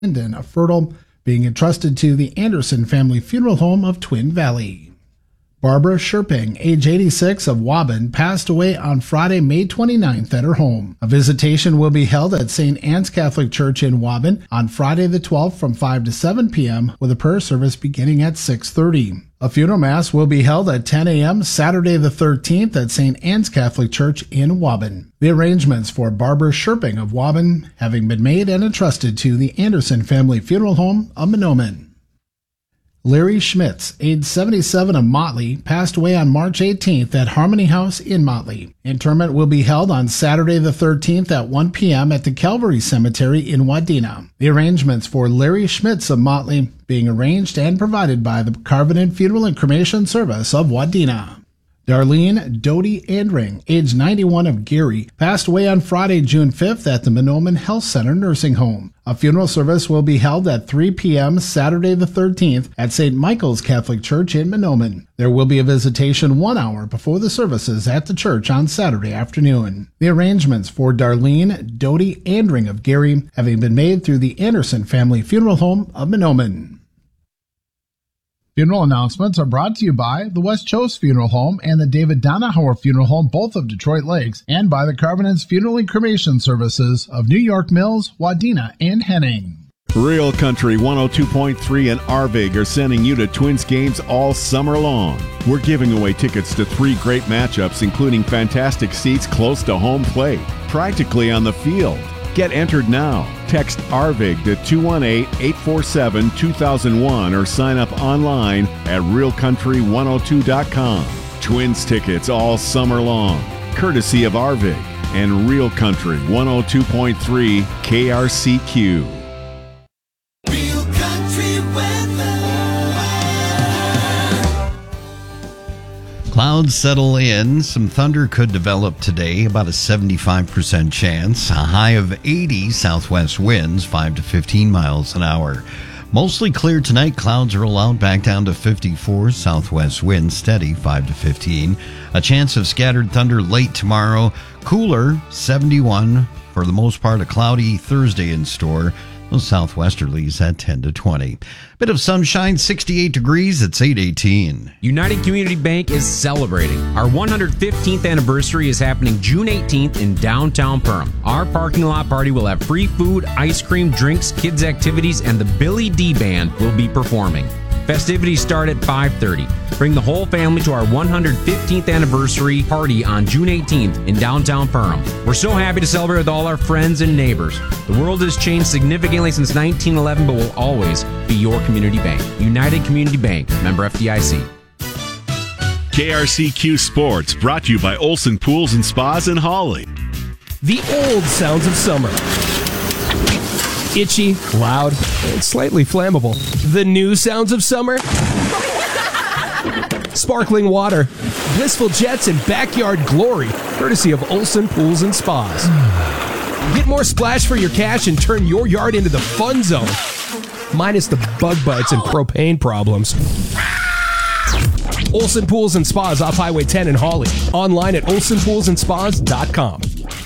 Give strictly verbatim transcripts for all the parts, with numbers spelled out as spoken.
Linden of Fertile, being entrusted to the Anderson Family Funeral Home of Twin Valley. Barbara Sherping, age eighty-six, of Waban, passed away on Friday, May twenty-ninth at her home. A visitation will be held at Saint Anne's Catholic Church in Waban on Friday the twelfth from five to seven p.m. with a prayer service beginning at six thirty. A funeral mass will be held at ten a.m. Saturday the thirteenth at Saint Anne's Catholic Church in Waban. The arrangements for Barbara Sherping of Waban having been made and entrusted to the Anderson Family Funeral Home of Mahnomen. Larry Schmitz, age seventy-seven, of Motley, passed away on March eighteenth at Harmony House in Motley. Interment will be held on Saturday the thirteenth at one p.m. at the Calvary Cemetery in Wadena. The arrangements for Larry Schmitz of Motley being arranged and provided by the Covenant Funeral and Cremation Service of Wadena. Darlene Doty Andring, age ninety-one, of Gary, passed away on Friday, June fifth at the Mahnomen Health Center Nursing Home. A funeral service will be held at three p.m. Saturday the thirteenth at Saint Michael's Catholic Church in Mahnomen. There will be a visitation one hour before the services at the church on Saturday afternoon. The arrangements for Darlene Doty Andring of Gary having been made through the Anderson Family Funeral Home of Mahnomen. Funeral announcements are brought to you by the West Chose Funeral Home and the David Donahauer Funeral Home, both of Detroit Lakes, and by the Covenant's Funeral and Cremation Services of New York Mills, Wadena, and Henning. Real Country one oh two point three and Arvig are sending you to Twins games all summer long. We're giving away tickets to three great matchups, including fantastic seats close to home plate, practically on the field. Get entered now. Text Arvig to two one eight, eight four seven, two thousand one or sign up online at real country one oh two dot com. Twins tickets all summer long, courtesy of Arvig and Real Country one oh two point three K R C Q. Real Country weather. Clouds settle in. Some thunder could develop today, about a seventy-five percent chance. A high of eighty, southwest winds, five to fifteen miles an hour. Mostly clear tonight. Clouds roll out back down to fifty-four, southwest winds steady, five to fifteen. A chance of scattered thunder late tomorrow. Cooler, seventy-one. For the most part, a cloudy Thursday in store. Those southwesterlies at ten to twenty. Bit of sunshine, sixty-eight degrees. It's eight eighteen. United Community Bank is celebrating. Our one hundred fifteenth anniversary is happening June eighteenth in downtown Perham. Our parking lot party will have free food, ice cream, drinks, kids' activities, and the Billy D Band will be performing. Festivities start at five thirty. Bring the whole family to our one hundred fifteenth anniversary party on June eighteenth in downtown Perham. We're so happy to celebrate with all our friends and neighbors. The world has changed significantly since nineteen eleven, but will always be your community bank. United Community Bank, member F D I C. K R C Q Sports, brought to you by Olson Pools and Spas in Hawley. The old sounds of summer. Itchy, loud, and slightly flammable. The new sounds of summer. Sparkling water, blissful jets, and backyard glory, courtesy of Olson Pools and Spas. Get more splash for your cash and turn your yard into the fun zone. Minus the bug bites and propane problems. Olson Pools and Spas off Highway ten in Hawley. Online at olson pools and spas dot com.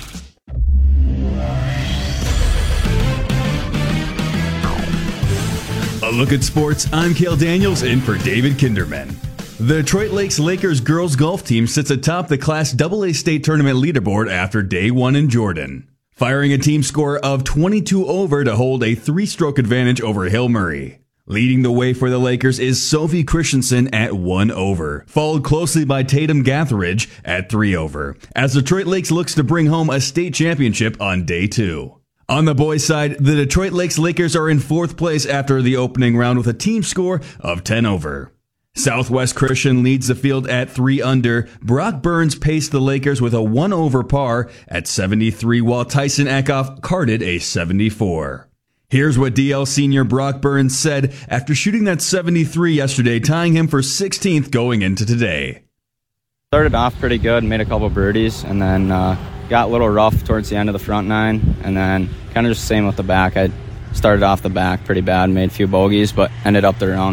A look at sports. I'm Cale Daniels in for David Kinderman. The Detroit Lakes Lakers girls golf team sits atop the Class double A state tournament leaderboard after day one in Jordan, firing a team score of twenty-two over to hold a three-stroke advantage over Hill Murray. Leading the way for the Lakers is Sophie Christensen at one over, followed closely by Tatum Gatheridge at three over, as Detroit Lakes looks to bring home a state championship on day two. On the boys' side, the Detroit Lakes Lakers are in fourth place after the opening round with a team score of ten over. Southwest Christian leads the field at three under. Brock Burns paced the Lakers with a one over par at seventy-three, while Tyson Eckhoff carded a seventy-four. Here's what D L senior Brock Burns said after shooting that seventy-three yesterday, tying him for sixteenth going into today. Started off pretty good, made a couple birdies, and then uh, got a little rough towards the end of the front nine, and then kind of just the same with the back. I started off the back pretty bad, made a few bogeys, but ended up the round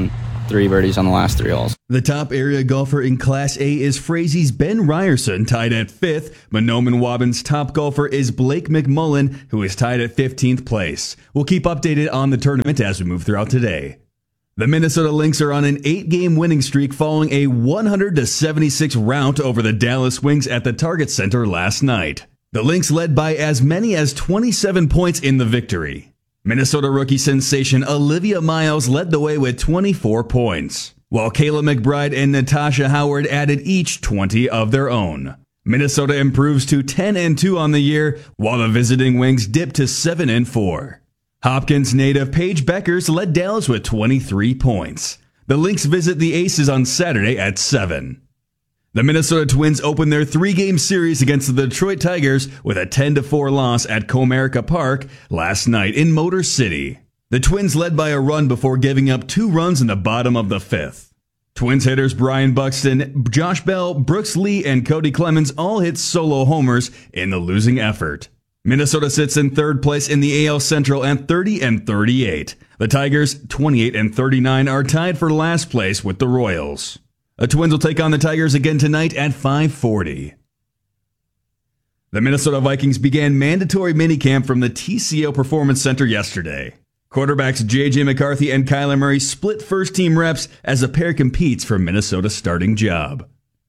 three birdies on the last three holes. The top area golfer in Class A is Frazie's Ben Ryerson, tied at fifth. Mahnomen Waubun's top golfer is Blake McMullen, who is tied at fifteenth place. We'll keep updated on the tournament as we move throughout today. The Minnesota Lynx are on an eight-game winning streak following a one hundred to seventy-six rout over the Dallas Wings at the Target Center last night. The Lynx led by as many as twenty-seven points in the victory. Minnesota rookie sensation Olivia Miles led the way with twenty-four points, while Kayla McBride and Natasha Howard added each twenty of their own. Minnesota improves to ten and two on the year, while the visiting Wings dip to seven and four. Hopkins native Paige Beckers led Dallas with twenty-three points. The Lynx visit the Aces on Saturday at seven. The Minnesota Twins opened their three-game series against the Detroit Tigers with a ten to four loss at Comerica Park last night in Motor City. The Twins led by a run before giving up two runs in the bottom of the fifth. Twins hitters Brian Buxton, Josh Bell, Brooks Lee, and Cody Clemens all hit solo homers in the losing effort. Minnesota sits in third place in the A L Central at thirty and thirty-eight. The Tigers, twenty-eight and thirty-nine, are tied for last place with the Royals. The Twins will take on the Tigers again tonight at five forty. The Minnesota Vikings began mandatory minicamp from the T C O Performance Center yesterday. Quarterbacks J J McCarthy and Kyler Murray split first-team reps as a pair competes for Minnesota's starting job.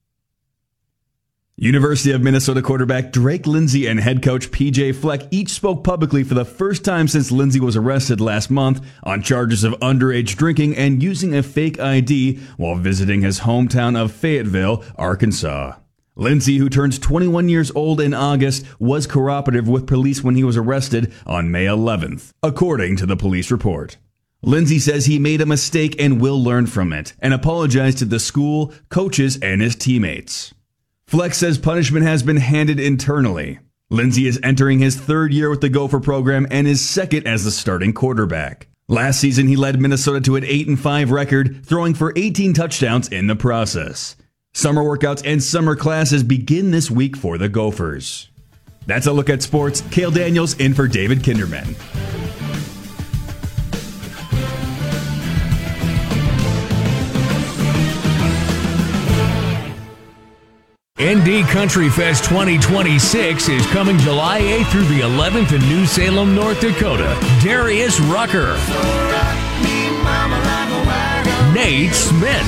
University of Minnesota quarterback Drake Lindsey and head coach P J Fleck each spoke publicly for the first time since Lindsey was arrested last month on charges of underage drinking and using a fake I D while visiting his hometown of Fayetteville, Arkansas. Lindsey, who turns twenty-one years old in August, was cooperative with police when he was arrested on May eleventh, according to the police report. Lindsey says he made a mistake and will learn from it, and apologized to the school, coaches, and his teammates. Fleck says punishment has been handed internally. Lindsey is entering his third year with the Gopher program and is second as the starting quarterback. Last season, he led Minnesota to an eight and five record, throwing for eighteen touchdowns in the process. Summer workouts and summer classes begin this week for the Gophers. That's a look at sports. Cale Daniels in for David Kinderman. N D Country Fest twenty twenty-six is coming July eighth through the eleventh in New Salem, North Dakota. Darius Rucker, Nate Smith,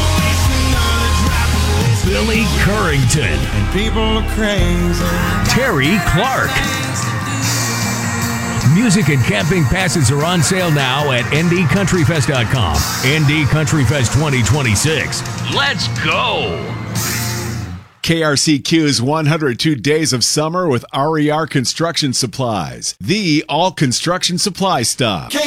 Billy Currington, and people are crazy. Terry Clark. Music and camping passes are on sale now at N D country fest dot com. N D Country Fest twenty twenty-six. Let's go! K R C Q's one hundred two Days of Summer with R E R Construction Supplies, the all construction supply stop.